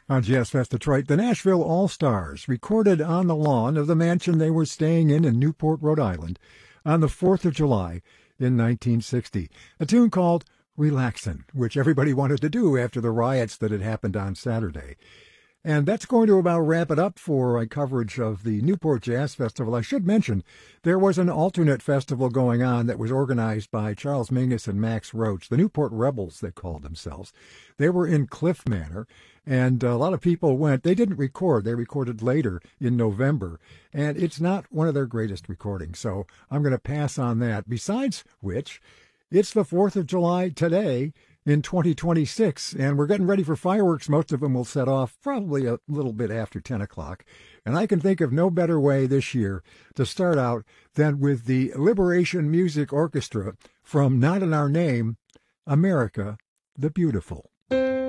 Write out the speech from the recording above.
On Jazz Fest Detroit, the Nashville All-Stars recorded on the lawn of the mansion they were staying in Newport, Rhode Island, on the 4th of July in 1960. A tune called Relaxin', which everybody wanted to do after the riots that had happened on Saturday. And that's going to about wrap it up for my coverage of the Newport Jazz Festival. I should mention there was an alternate festival going on that was organized by Charles Mingus and Max Roach, the Newport Rebels, they called themselves. They were in Cliff Manor, and a lot of people went. They didn't record. They recorded later in November, and it's not one of their greatest recordings, so I'm going to pass on that. Besides which, it's the 4th of July today, in 2026, and we're getting ready for fireworks. Most of them will set off probably a little bit after 10 o'clock. And I can think of no better way this year to start out than with the Liberation Music Orchestra from Not in Our Name, America the Beautiful.